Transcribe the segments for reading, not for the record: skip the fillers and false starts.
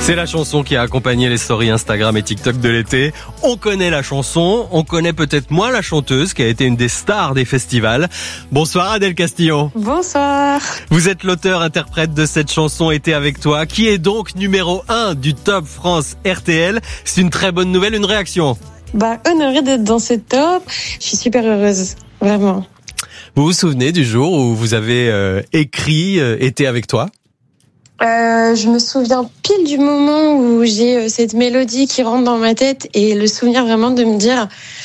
C'est la chanson qui a accompagné les stories Instagram et TikTok de l'été. On connaît la chanson, on connaît peut-être moins la chanteuse qui a été une des stars des festivals. Bonsoir Adèle Castillon. Bonsoir. Vous êtes l'auteur-interprète de cette chanson Été avec toi, qui est donc numéro 1 du Top France RTL. C'est une très bonne nouvelle, une réaction? Honorée d'être dans ce top. Je suis super heureuse, vraiment. Vous vous souvenez du jour où vous avez écrit Été avec toi? Je me souviens pile du moment où j'ai cette mélodie qui rentre dans ma tête et le souvenir vraiment de me dire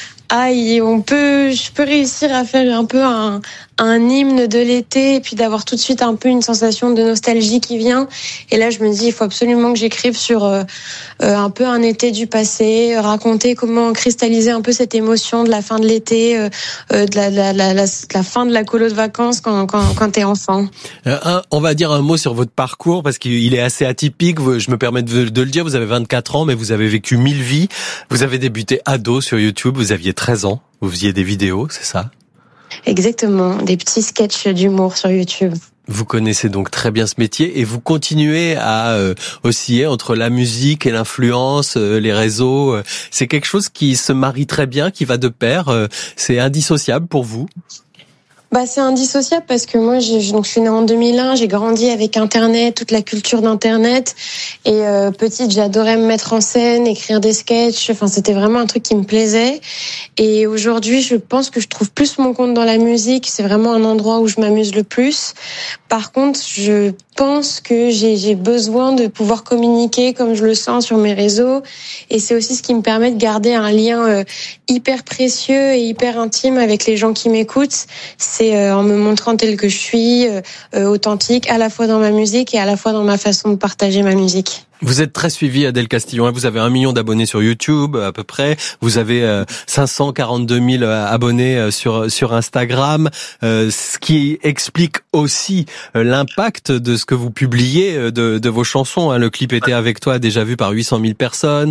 je peux réussir à faire un peu un hymne de l'été et puis d'avoir tout de suite un peu une sensation de nostalgie qui vient. Et là, je me dis, il faut absolument que j'écrive sur un peu un été du passé, raconter comment cristalliser un peu cette émotion de la fin de l'été, de la fin de la colo de vacances quand t'es enfant. On va dire un mot sur votre parcours parce qu'il est assez atypique. Je me permets de le dire, vous avez 24 ans, mais vous avez vécu 1000 vies. Vous avez débuté ado sur YouTube, vous aviez 13 ans, vous faisiez des vidéos, c'est ça? Exactement, des petits sketchs d'humour sur YouTube. Vous connaissez donc très bien ce métier et vous continuez à osciller entre la musique et l'influence, les réseaux. C'est quelque chose qui se marie très bien, qui va de pair. C'est indissociable pour vous? C'est indissociable parce que moi, je suis née en 2001, j'ai grandi avec Internet, toute la culture d'Internet. Et petite, j'adorais me mettre en scène, écrire des sketchs. Enfin, c'était vraiment un truc qui me plaisait. Et aujourd'hui, je pense que je trouve plus mon compte dans la musique. C'est vraiment un endroit où je m'amuse le plus. Par contre, je pense que j'ai besoin de pouvoir communiquer comme je le sens sur mes réseaux. Et c'est aussi ce qui me permet de garder un lien hyper précieux et hyper intime avec les gens qui m'écoutent. C'est en me montrant telle que je suis, authentique, à la fois dans ma musique et à la fois dans ma façon de partager ma musique. Vous êtes très suivi, Adèle Castillon. Vous avez 1 million d'abonnés sur YouTube, à peu près. Vous avez 542 000 abonnés sur Instagram. Ce qui explique aussi l'impact de ce que vous publiez de vos chansons. Le clip Été avec toi, déjà vu par 800 000 personnes.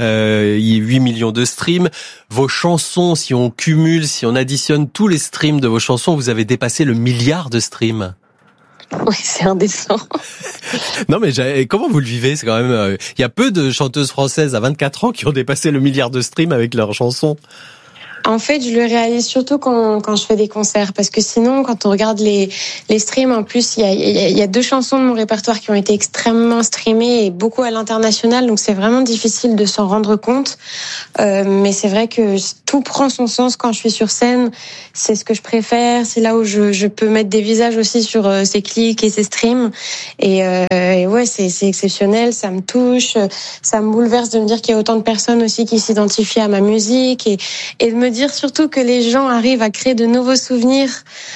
8 millions de streams. Vos chansons, si on cumule, si on additionne tous les streams de vos chansons, vous avez dépassé le 1 milliard de streams. Oui, c'est indécent. Non, mais comment vous le vivez? C'est quand même, il y a peu de chanteuses françaises à 24 ans qui ont dépassé le 1 milliard de streams avec leurs chansons. En fait, je le réalise surtout quand je fais des concerts, parce que sinon, quand on regarde les streams, en plus, il y a 2 chansons de mon répertoire qui ont été extrêmement streamées et beaucoup à l'international, donc c'est vraiment difficile de s'en rendre compte. Mais c'est vrai que tout prend son sens quand je suis sur scène. C'est ce que je préfère. C'est là où je peux mettre des visages aussi sur ces clics et ces streams. Et ouais, c'est exceptionnel. Ça me touche, ça me bouleverse de me dire qu'il y a autant de personnes aussi qui s'identifient à ma musique et de me dire surtout que les gens arrivent à créer de nouveaux souvenirs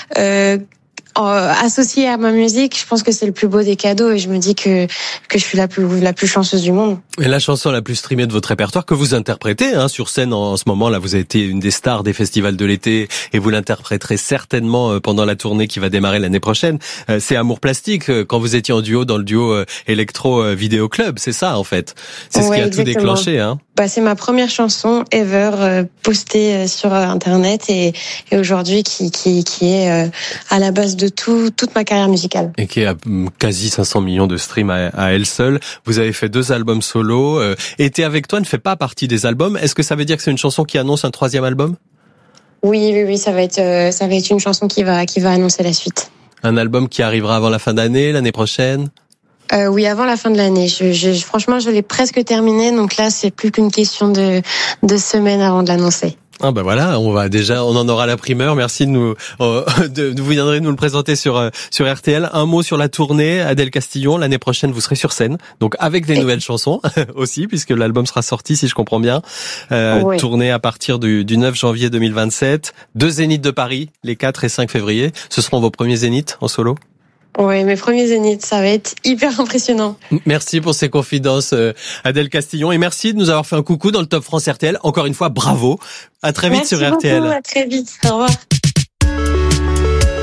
associés à ma musique. Je pense que c'est le plus beau des cadeaux et je me dis que je suis la plus chanceuse du monde. Et la chanson la plus streamée de votre répertoire que vous interprétez sur scène en ce moment, là vous avez été une des stars des festivals de l'été et vous l'interpréterez certainement pendant la tournée qui va démarrer l'année prochaine, c'est Amour plastique, quand vous étiez en duo dans le duo Electro Vidéo Club, c'est ça en fait. C'est ce qui a exactement. tout déclenché. C'est ma première chanson ever postée sur Internet et aujourd'hui qui est à la base de toute ma carrière musicale. Et qui a quasi 500 millions de streams à elle seule. Vous avez fait 2 albums solo. Été avec toi ne fait pas partie des albums. Est-ce que ça veut dire que c'est une chanson qui annonce un 3e album? Oui, ça va être une chanson qui va annoncer la suite. Un album qui arrivera avant la fin d'année, l'année prochaine? Oui, avant la fin de l'année. Franchement, je l'ai presque terminé, donc là, c'est plus qu'une question de semaines avant de l'annoncer. Voilà, on en aura la primeur. Merci de vous viendrez nous le présenter sur RTL. Un mot sur la tournée, Adèle Castillon. L'année prochaine, vous serez sur scène, donc avec des nouvelles chansons aussi, puisque l'album sera sorti, si je comprends bien. Oui. Tournée à partir du 9 janvier 2027. 2 zéniths de Paris, les 4 et 5 février. Ce seront vos premiers zéniths en solo? Oui, mes premiers zéniths, ça va être hyper impressionnant. Merci pour ces confidences, Adèle Castillon, et merci de nous avoir fait un coucou dans le Top France RTL. Encore une fois, bravo. À très vite sur RTL. Merci beaucoup, à très vite. Au revoir.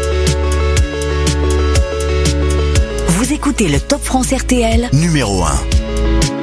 Vous écoutez le Top France RTL numéro 1.